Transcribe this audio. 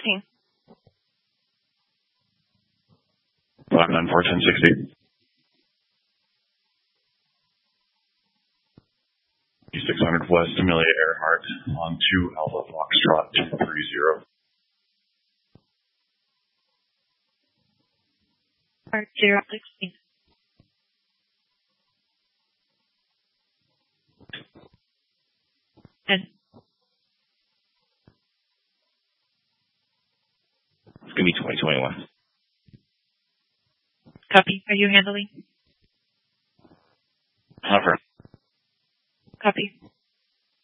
16. 594, 1060. 600 West Amelia Earhart on 2 Alpha Foxtrot 230. 016. And It's going to be 2021. copy. Are you handling? Hover. Copy.